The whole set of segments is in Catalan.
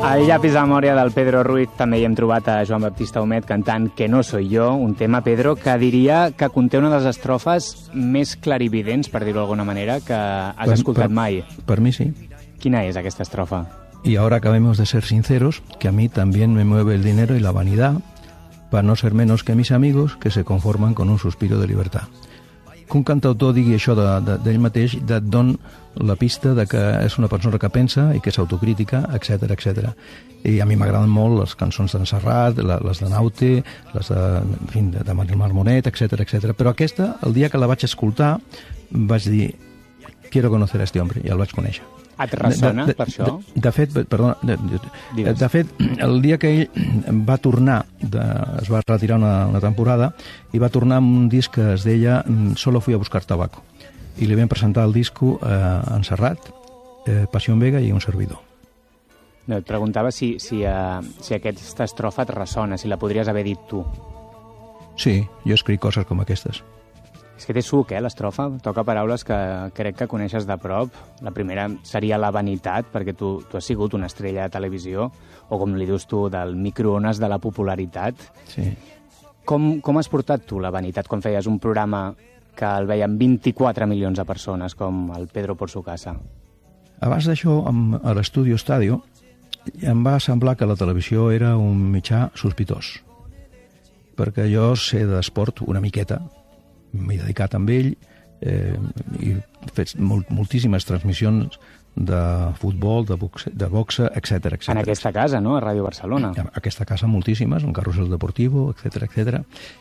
Al llapis de memòria del Pedro Ruiz també hi hem trobat a Joan Baptista Humet cantant Que no soy yo, un tema, Pedro, que diria que conté una de les estrofes més clarividents, per dir-ho d'alguna manera, que has escoltat mai. Per mi sí. Quina és aquesta estrofa? Y ahora acabemos de ser sinceros, que a mí también me mueve el dinero y la vanidad, para no ser menos que mis amigos, que se conforman con un suspiro de libertad. Que un cantautor digui això d'ell mateix et don la pista de que és una persona que pensa i que és autocrítica, etc etc. I a mi m'agraden molt les cançons d'en Serrat, les de Naute, les de Manel Marmonet, etc etc. Però aquesta, el dia que la vaig escoltar, vaig dir, quiero conocer a este hombre, i el vaig conèixer. Et ressona per això? De fet, perdona, de fet, el dia que ell va tornar, es va retirar una temporada, i va tornar amb un disc que es deia Solo fui a buscar tabaco. I li vam presentar el disco en Serrat, Pasión Vega i un servidor. No, et preguntava si aquesta estrofa et ressona, si la podries haver dit tu. Sí, jo escric coses com aquestes. És que té suc, l'estrofa. Toca paraules que crec que coneixes de prop. La primera seria la vanitat, perquè tu has sigut una estrella de televisió, o com li dius tu, del microones de la popularitat. Sí. Com has portat tu la vanitat quan feies un programa que el veien 24 milions de persones, com el Pedro por su casa? Abans d'això, a l'Estudio Estadio, em va semblar que la televisió era un mitjà sospitós, perquè jo sé d'esport una miqueta, m'he dedicat amb ell i he fet moltíssimes transmissions de futbol, de boxa, etc. En aquesta casa, no?, a Ràdio Barcelona. En aquesta casa moltíssimes, en Carrusel Deportivo, etc etc.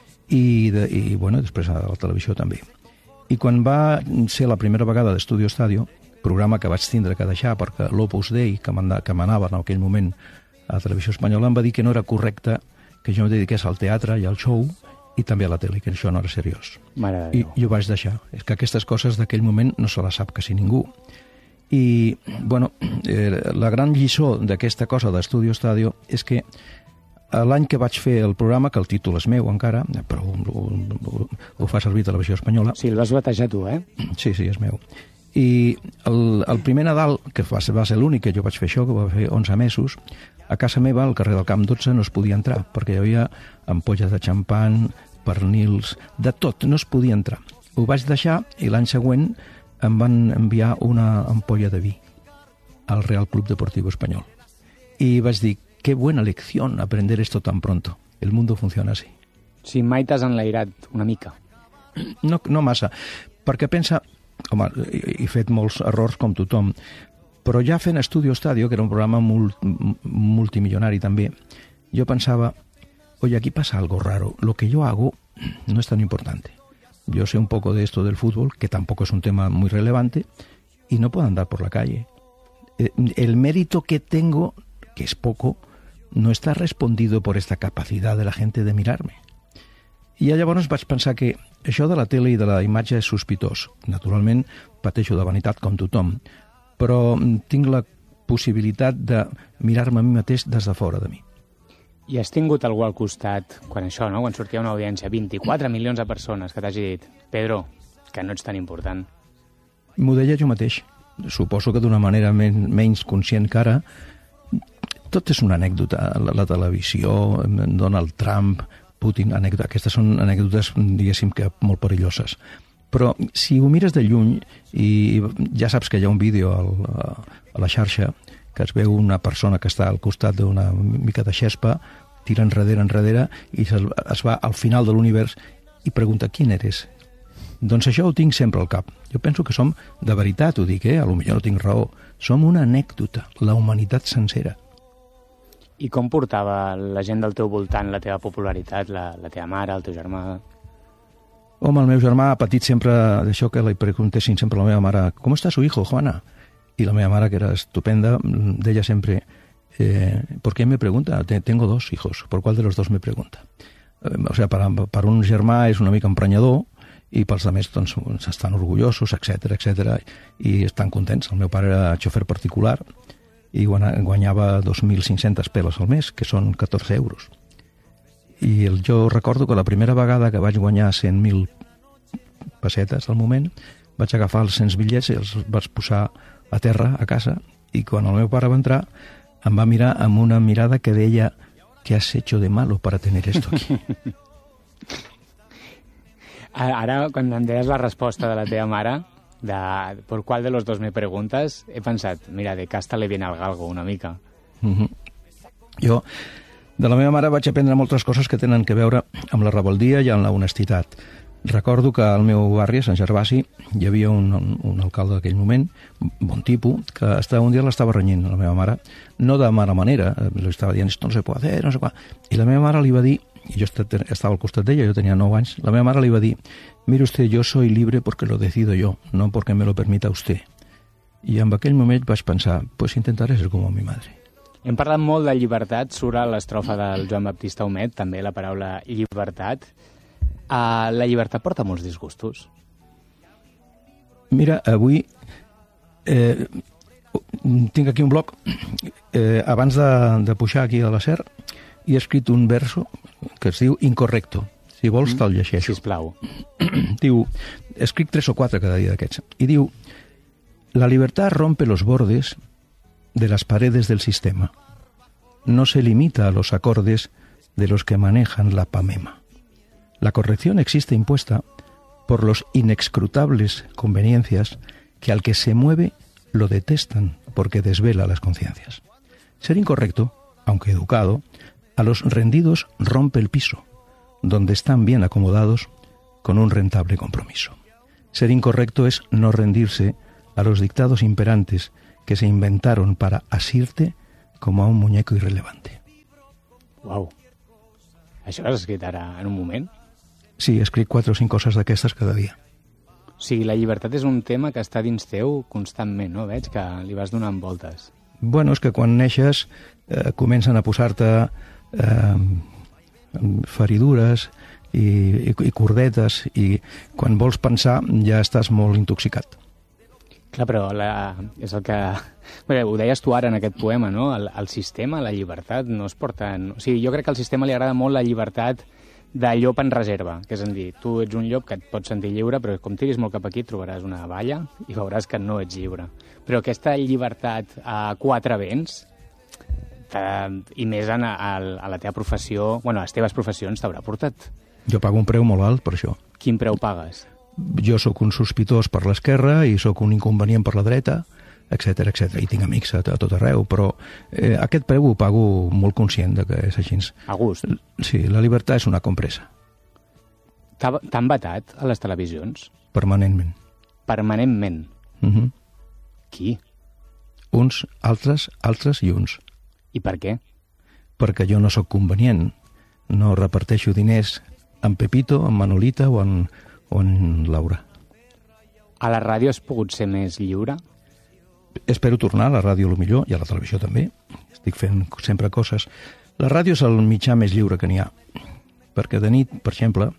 I bueno, després a la televisió també. I quan va ser la primera vegada d'Estudio Estadio, programa que vaig tindre que deixar perquè l'Opus Dei, que manava en aquell moment a la televisió espanyola, em va dir que no era correcte que jo em dediqués al teatre i al show i també a la tele, que això no era seriós. I ho vaig deixar. És que aquestes coses d'aquell moment no se les sap quasi ningú. I, bueno, la gran lliçó d'aquesta cosa d'Estudio Estadio és que l'any que vaig fer el programa, que el títol és meu encara, però ho fa servir Televisió Espanyola... Sí, el vas batejar tu, eh? Sí, és meu. I el primer Nadal, que va ser l'únic que jo vaig fer això, que va fer 11 mesos, a casa meva, al carrer del Camp 12, no es podia entrar, perquè hi havia ampolles de xampan, pernils, de tot, no es podia entrar. Ho vaig deixar i l'any següent em van enviar una ampolla de vi al Real Club Deportivo Español. I vaig dir, qué buena lección aprender esto tan pronto. El mundo funciona así. Sí, mai t'has enlairat una mica. No massa, perquè pensa, home, he fet molts errors com tothom, però ja fent Estudio Estadio, que era un programa multimilionari també, yo pensaba, oye, aquí pasa algo raro, lo que yo hago no es tan importante. Yo sé un poco de esto del fútbol, que tampoco es un tema muy relevante, y no puedo andar por la calle. El mérito que tengo, que es poco, no está respondido por esta capacidad de la gente de mirarme. I llavors vaig pensar que això de la tele i de la imatge és sospitós. Naturalment, pateixo de vanitat com tothom, però tinc la possibilitat de mirar-me a mi mateix des de fora de mi. I has tingut algú al costat, quan això, no?, quan sortia una audiència, 24 milions de persones, que t'hagi dit, Pedro, que no ets tan important. M'ho deia jo mateix. Suposo que d'una manera menys conscient que ara. Tot és una anècdota. La televisió, Donald Trump, Putin, aquestes són anècdotes, diguéssim, que molt perilloses. Però si ho mires de lluny, i ja saps que hi ha un vídeo a la xarxa, que es veu una persona que està al costat d'una mica de xespa, tira enrere, i es va al final de l'univers i pregunta, ¿quién eres? Doncs això ho tinc sempre al cap. Jo penso que som, de veritat ho dic, a lo millor no tinc raó, som una anècdota, la humanitat sencera. I com portava la gent del teu voltant la teva popularitat, la teva mare, el teu germà? Home, el meu germà ha patit sempre d'això que li preguntessin sempre a la meva mare, ¿cómo está su hijo, Juana? I la meva mare, que era estupenda, deia sempre, ¿por qué me pregunta? Tengo 2 hijos, ¿por cuál de los 2 me pregunta? O sea, per un germà és una mica emprenyador, i pels altres doncs, estan orgullosos, etc i estan contents. El meu pare era xofer particular i guanyava 2.500 peles al mes, que són 14 euros. I jo recordo que la primera vegada que vaig guanyar 100.000 pessetes al moment, vaig agafar els 100 bitllets i els vaig posar a terra a casa, i quan el meu pare va entrar em va mirar amb una mirada que deia ¿qué has hecho de malo para tener esto aquí? Ara, quan em deies la resposta de la teva mare, de por cuál de los dos me preguntas, he pensat, mira, de casta le viene al galgo una mica. Jo, de la meva mare vaig aprendre moltes coses que tenen que veure amb la rebeldia i amb la honestitat. Recordo que al meu barri, a Sant Gervasi, hi havia un alcalde d'aquell moment, bon tipus, que un dia l'estava renyint a la meva mare, no de mala manera, li estava dient, esto no se puede hacer, no sé què. I la meva mare li va dir, i jo estava al costat d'ella, jo tenia 9 anys, la meva mare li va dir, mire usted, yo soy libre porque lo decido yo, no porque me lo permita usted. I en aquell moment vaig pensar, pues intentaré ser como mi madre. Hem parlat molt de llibertat, surt a l'estrofa del Joan Baptista Humet, també la paraula llibertat. La llibertat porta molts disgustos. Mira, avui tinc aquí un bloc, abans de pujar aquí a la SER, i he escrit un verso que es diu Incorrecto. Si vols, te'l llegeixo. Sisplau. Diu, escric 3 o 4 cada dia d'aquests, i diu, la libertad rompe los bordes de las paredes del sistema. No se limita a los acordes de los que manejan la PAMEMA. La corrección existe impuesta por los inexcrutables conveniencias que al que se mueve lo detestan porque desvela las conciencias. Ser incorrecto, aunque educado, a los rendidos rompe el piso, donde están bien acomodados con un rentable compromiso. Ser incorrecto es no rendirse a los dictados imperantes que se inventaron para asirte como a un muñeco irrelevante. Uau. Això l'has escrit ara en un moment? Sí, escric 4 o 5 coses d'aquestes cada dia. O sigui, la llibertat és un tema que està dins teu constantment, no? Veig que li vas donant voltes. Bueno, és que quan neixes comencen a posar-te feridures i cordetes, i quan vols pensar ja estàs molt intoxicat. Clar, però és el que... Bé, ho deies tu ara en aquest poema, no? El sistema, la llibertat, no es porten... O sigui, jo crec que al sistema li agrada molt la llibertat de llop en reserva, que és a dir, tu ets un llop que et pots sentir lliure, però com tiris molt cap aquí trobaràs una valla i veuràs que no ets lliure. Però aquesta llibertat a 4 vents, i més a la teva professió, bueno, a les teves professions t'haurà portat. Jo pago un preu molt alt per això. Quin preu pagues? Jo sóc un sospitós per l'esquerra i sóc un inconvenient per la dreta, etc etc. I tinc amics a tot arreu, però aquest preu ho pago molt conscient de que és així. A gust? Sí, la llibertat és una compressa. T'han vetat a les televisions? Permanentment. Permanentment? Qui? Uns, altres i uns. I per què? Perquè jo no sóc convenient. No reparteixo diners en Pepito, en Manolita o en Laura. A la ràdio has pogut ser més lliure? Espero tornar a la ràdio, millor, i a la televisió també. Estic fent sempre coses. La ràdio és el mitjà més lliure que n'hi ha. Perquè de nit, per exemple,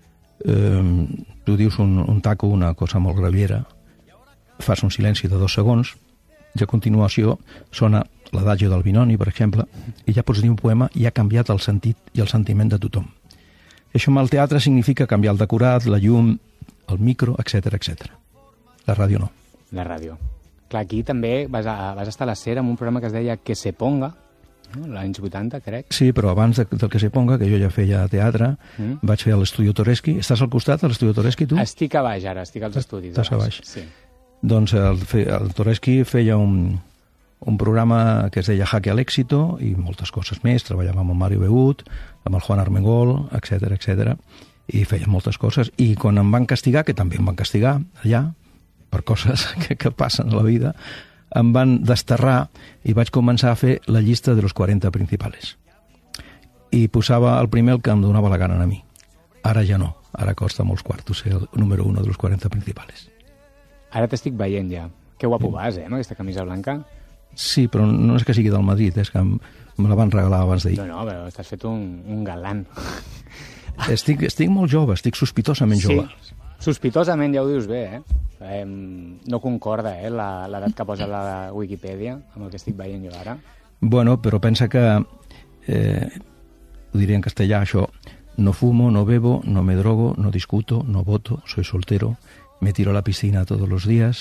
tu dius un taco, una cosa molt graviera, fas un silenci de 2 segons, i a continuació sona l'adagio del Binoni, per exemple, i ja pots dir un poema i ha canviat el sentit i el sentiment de tothom. Això amb el teatre significa canviar el decorat, la llum, el micro, etc etc. La ràdio no. La ràdio. Clar, aquí també vas estar a la SER amb un programa que es deia Que se ponga, no? L'anys 80, crec. Sí, però abans del Que se ponga, que jo ja feia teatre, vaig fer a l'Estudio Toreschi. Estàs al costat, a l'Estudio Toreschi, tu? Estic a baix, ara, estic als estudis. Estàs a baix. Sí. Doncs el Toreschi feia un programa que es deia Jaque al Éxito i moltes coses més. Treballava amb el Mario Begut, amb el Juan Armengol, etc etc. I feia moltes coses. I quan em van castigar, que també em van castigar allà, per coses que passen a la vida, em van desterrar i vaig començar a fer la llista de los 40 principales. I posava el primer el que em donava la gana a mi. Ara ja no. Ara costa molts quartos ser el número 1 de los 40 principales. Ara t'estic veient ja. Que guapo vas, amb aquesta camisa blanca. Sí, però no és que sigui del Madrid, és que me la van regalar abans d'ahir. No, però t'has fet un galant. Estic molt jove, estic sospitosament jove. Sí, sospitosament ja ho dius bé, no concorda, l'edat que posa la Wikipedia amb el que estic veient jo ara. Bueno, però pensa que, ho diré en castellà, això, no fumo, no bebo, no me drogo, no discuto, no voto, soy soltero, me tiro a la piscina todos los días,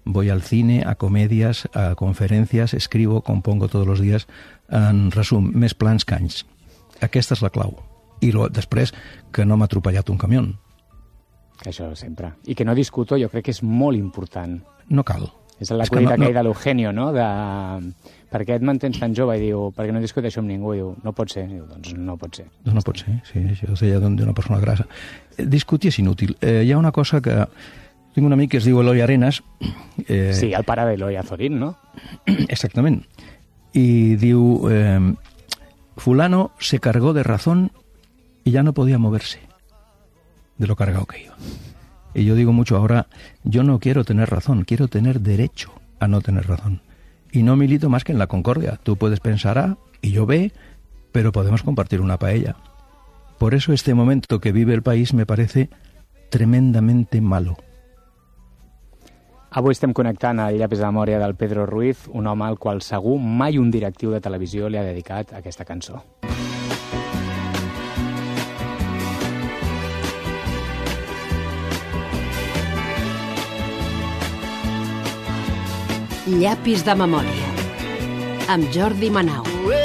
voy al cine, a comedias, a conferències, escribo, compongo todos los días. En resum, més plans que anys. Aquesta és la clau. I després, que no m'ha atropellat un camió. Això sempre. I que no discuto, jo crec que és molt important. No cal. És l'acudit aquell de l'Eugenio, no? Per què et mantens tan jove? I diu, perquè no discuteixo amb ningú. I diu, no pot ser. I diu, doncs no pot ser. No pot ser, sí. Això ho deia d'una persona grassa. Discutir és inútil. Hi ha una cosa que... Tinc un amic que es diu Eloi Arenas. Sí, el pare d'Eloi Azorín, no? Exactament. Y diu, fulano se cargó de razón y ya no podía moverse de lo cargado que iba. Y yo digo mucho ahora, yo no quiero tener razón, quiero tener derecho a no tener razón. Y no milito más que en la concordia. Tú puedes pensar A y yo B, pero podemos compartir una paella. Por eso este momento que vive el país me parece tremendamente malo. Avui estem connectant al llapis de memòria del Pedro Ruiz, un home al qual segur mai un directiu de televisió li ha dedicat aquesta cançó. Llapis de memòria, amb Jordi Manau.